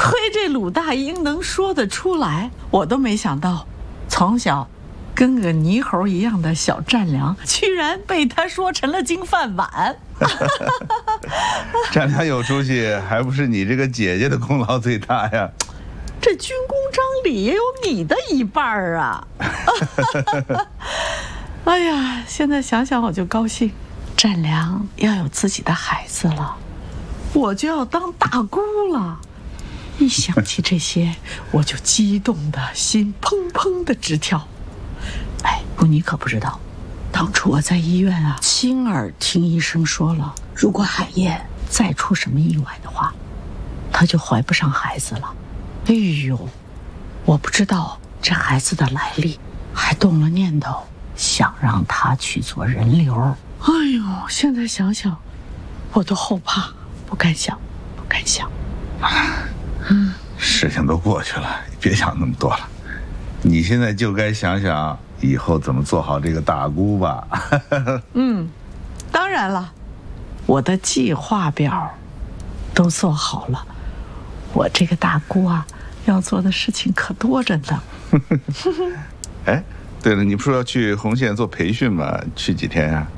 亏这鲁大英能说得出来，我都没想到，从小跟个泥猴一样的小战良，居然被他说成了金饭碗。 战良有出息，还不是你这个姐姐的功劳最大呀？ 这军功章里也有你的一半啊！哎呀，现在想想我就高兴，战良要有自己的孩子了，我就要当大姑了。一想起这些，我就激动的心砰砰的直跳。哎，不，你可不知道，当初我在医院啊，亲耳听医生说了，如果海燕再出什么意外的话，她就怀不上孩子了。哎呦，我不知道这孩子的来历，还动了念头想让她去做人流。哎呦，现在想想我都后怕，不敢想，不敢想。 事情都过去了，别想那么多了。你现在就该想想以后怎么做好这个大姑吧。 当然了，我的计划表都做好了。我这个大姑啊，要做的事情可多着呢。 哎，对了，你不是要去红县做培训吗？去几天呀？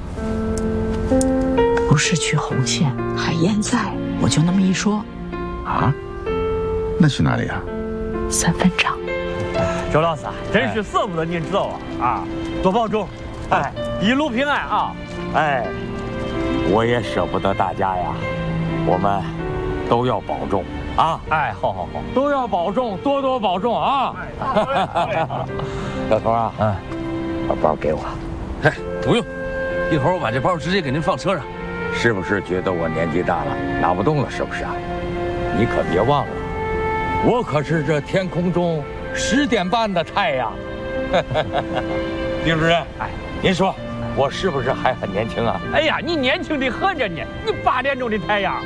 不是去红县，海燕在，我就那么一说。 啊？那去哪里呀？ 三分场。 周老师，真是舍不得您知道啊！多保重，哎，一路平安啊！哎，我也舍不得大家呀，我们都要保重啊！哎，好，都要保重，多多保重啊！ 小头啊，把包给我。 哎，不用，一会儿我把这包直接给您放车上。 是不是觉得我年纪大了拿不动了？是不是啊？你可别忘了，我可是这天空中10点半的太阳。丁主任，哎，您说我是不是还很年轻啊？ 哎呀，你年轻的很着呢，你8点钟的太阳。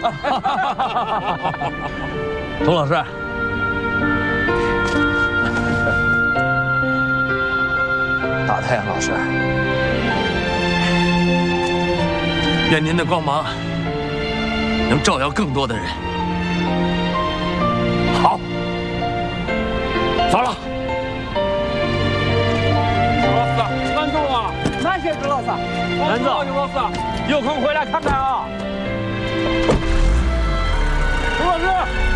童老师， 大太阳老师， 愿您的光芒能照耀更多的人。 好，走了。周老师，慢走啊！慢些，周老师，慢走，周老师，有空回来看看啊。周老师。